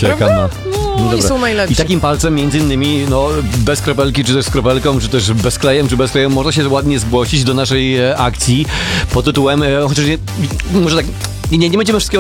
czekam na... No i są najlepsi. I takim palcem między innymi, no bez kropelki, czy też z kropelką, czy też bez klejem, czy bez klejem, można się ładnie zgłosić do naszej akcji pod tytułem, chociaż nie, może tak, nie będziemy wszystkiego